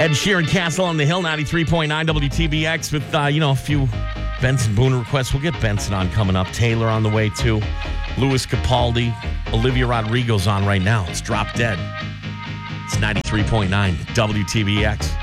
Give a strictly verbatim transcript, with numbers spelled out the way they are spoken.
Ed Sheeran, Castle on the Hill, ninety-three point nine W T B X with, uh, you know, a few Benson Boone requests. We'll get Benson on coming up. Taylor on the way, too. Louis Capaldi. Olivia Rodrigo's on right now. It's Drop Dead. It's ninety-three point nine W T B X.